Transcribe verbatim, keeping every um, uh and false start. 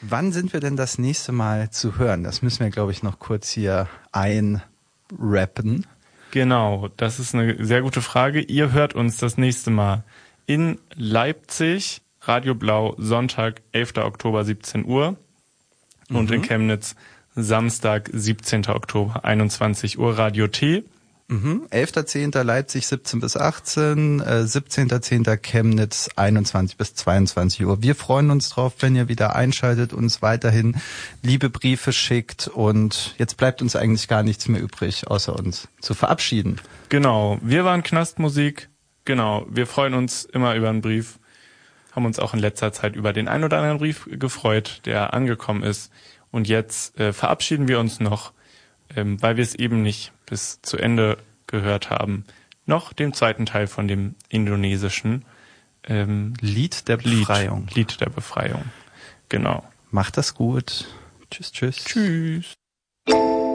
Wann sind wir denn das nächste Mal zu hören? Das müssen wir, glaube ich, noch kurz hier einrappen. Genau, das ist eine sehr gute Frage. Ihr hört uns das nächste Mal in Leipzig, Radio Blau, Sonntag, elfter Oktober, siebzehn Uhr. Und mhm. in Chemnitz, Samstag, siebzehnter Oktober, einundzwanzig Uhr, Radio T. Mhm. elfter zehnter Leipzig siebzehn bis achtzehn, äh, siebzehnter zehnter Chemnitz einundzwanzig bis zweiundzwanzig Uhr. Wir freuen uns drauf, wenn ihr wieder einschaltet, uns weiterhin liebe Briefe schickt und jetzt bleibt uns eigentlich gar nichts mehr übrig, außer uns zu verabschieden. Genau, wir waren Knastmusik, genau, wir freuen uns immer über einen Brief, haben uns auch in letzter Zeit über den ein oder anderen Brief gefreut, der angekommen ist und jetzt äh, verabschieden wir uns noch, ähm, weil wir es eben nicht bis zu Ende gehört haben, noch den zweiten Teil von dem indonesischen ähm, Lied der Befreiung. Lied, Lied der Befreiung. Genau. Macht das gut. Tschüss, tschüss. Tschüss.